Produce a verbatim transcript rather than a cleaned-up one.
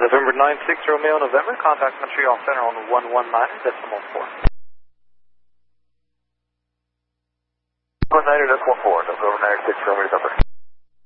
November nine six Romeo November, contact Montreal Center on one one nine, decimal four. one nine decimal four, November nine six Romeo November.